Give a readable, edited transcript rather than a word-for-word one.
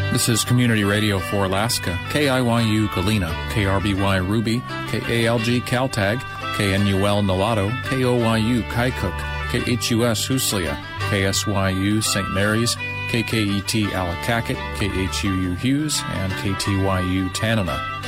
This is Community Radio for Alaska, KIYU Galena, KRBY Ruby, KALG Caltag, KNUL Nolato, KOYU Kaikook, KHUS Huslia, KSYU St. Mary's, KKET Allakaket, KHUU Hughes, and KTYU Tanana.